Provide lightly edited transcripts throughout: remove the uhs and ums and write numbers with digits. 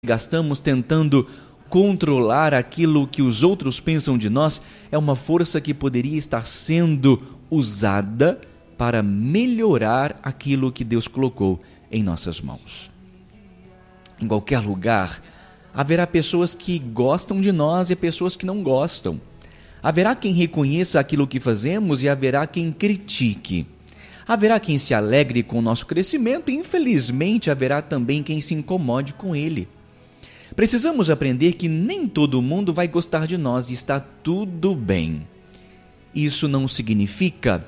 gastamos tentando controlar aquilo que os outros pensam de nós é uma força que poderia estar sendo usada para melhorar aquilo que Deus colocou em nossas mãos. Em qualquer lugar, haverá pessoas que gostam de nós e pessoas que não gostam. Haverá quem reconheça aquilo que fazemos e haverá quem critique. Haverá quem se alegre com o nosso crescimento e, infelizmente, haverá também quem se incomode com ele. Precisamos aprender que nem todo mundo vai gostar de nós e está tudo bem. Isso não significa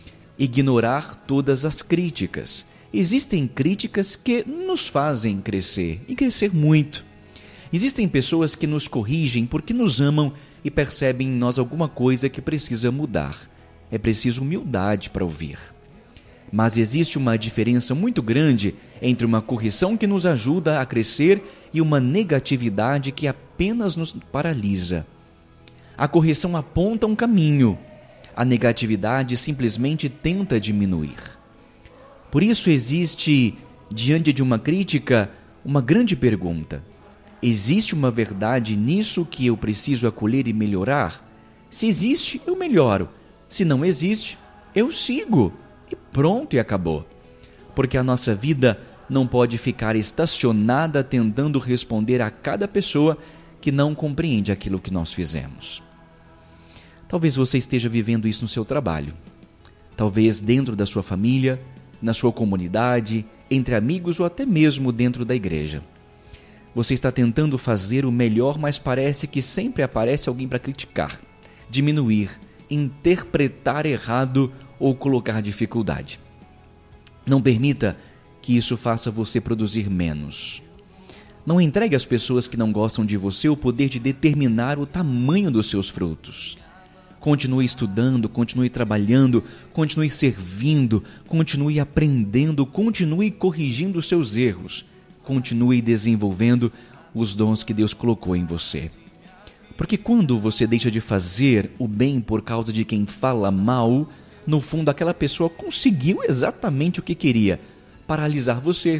ignorar todas as críticas. Existem críticas que nos fazem crescer e crescer muito. Existem pessoas que nos corrigem porque nos amam e percebem em nós alguma coisa que precisa mudar. É preciso humildade para ouvir. Mas existe uma diferença muito grande entre uma correção que nos ajuda a crescer e uma negatividade que apenas nos paralisa. A correção aponta um caminho, a negatividade simplesmente tenta diminuir. Por isso existe, diante de uma crítica, uma grande pergunta. Existe uma verdade nisso que eu preciso acolher e melhorar? Se existe, eu melhoro. Se não existe, eu sigo. E pronto, e acabou. Porque a nossa vida não pode ficar estacionada tentando responder a cada pessoa que não compreende aquilo que nós fizemos. Talvez você esteja vivendo isso no seu trabalho. Talvez dentro da sua família, na sua comunidade, entre amigos ou até mesmo dentro da igreja. Você está tentando fazer o melhor, mas parece que sempre aparece alguém para criticar, diminuir, interpretar errado ou colocar dificuldade. Não permita que isso faça você produzir menos. Não entregue às pessoas que não gostam de você o poder de determinar o tamanho dos seus frutos. Continue estudando, continue trabalhando, continue servindo, continue aprendendo, continue corrigindo os seus erros, continue desenvolvendo os dons que Deus colocou em você. Porque quando você deixa de fazer o bem por causa de quem fala mal, no fundo aquela pessoa conseguiu exatamente o que queria, paralisar você.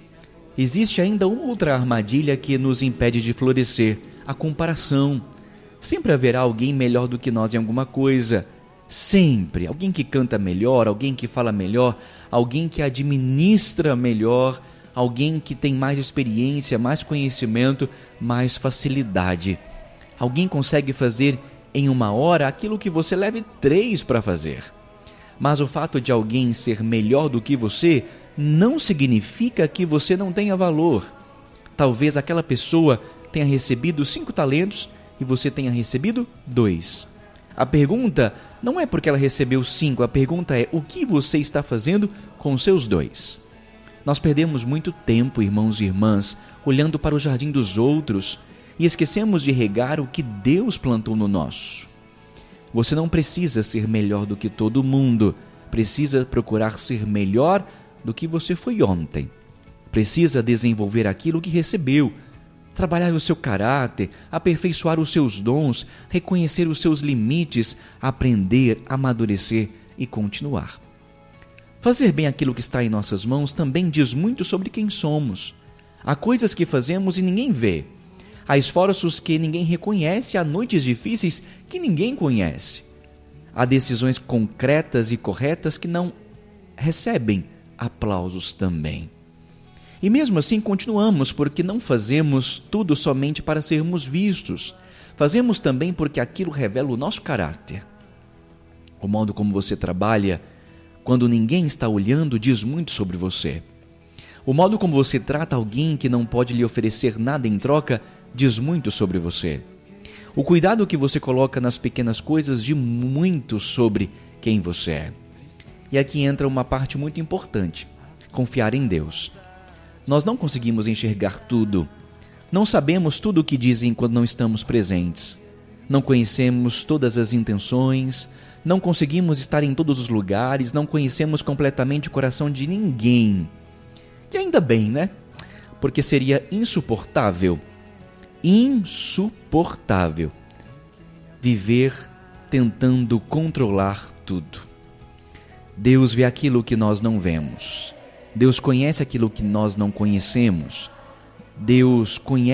Existe ainda outra armadilha que nos impede de florescer, a comparação. Sempre haverá alguém melhor do que nós em alguma coisa. Sempre. Alguém que canta melhor, alguém que fala melhor, alguém que administra melhor, alguém que tem mais experiência, mais conhecimento, mais facilidade. Alguém consegue fazer em 1 hora aquilo que você leve 3 para fazer. Mas o fato de alguém ser melhor do que você não significa que você não tenha valor. Talvez aquela pessoa tenha recebido 5 talentos e você tenha recebido 2. A pergunta não é porque ela recebeu 5, a pergunta é o que você está fazendo com os seus 2. Nós perdemos muito tempo, irmãos e irmãs, olhando para o jardim dos outros e esquecemos de regar o que Deus plantou no nosso. Você não precisa ser melhor do que todo mundo, precisa procurar ser melhor do que você foi ontem. Precisa desenvolver aquilo que recebeu, trabalhar o seu caráter, aperfeiçoar os seus dons, reconhecer os seus limites, aprender, amadurecer e continuar. Fazer bem aquilo que está em nossas mãos também diz muito sobre quem somos. Há coisas que fazemos e ninguém vê. Há esforços que ninguém reconhece, há noites difíceis que ninguém conhece. Há decisões concretas e corretas que não recebem aplausos também. E mesmo assim continuamos, porque não fazemos tudo somente para sermos vistos. Fazemos também porque aquilo revela o nosso caráter. O modo como você trabalha, quando ninguém está olhando, diz muito sobre você. O modo como você trata alguém que não pode lhe oferecer nada em troca, diz muito sobre você. O cuidado que você coloca nas pequenas coisas diz muito sobre quem você é. E aqui entra uma parte muito importante: confiar em Deus. Nós não conseguimos enxergar tudo. Não sabemos tudo o que dizem quando não estamos presentes. Não conhecemos todas as intenções. Não conseguimos estar em todos os lugares. Não conhecemos completamente o coração de ninguém. E ainda bem, né? Porque seria insuportável viver tentando controlar tudo. Deus vê aquilo que nós não vemos. Deus conhece aquilo que nós não conhecemos. Deus conhece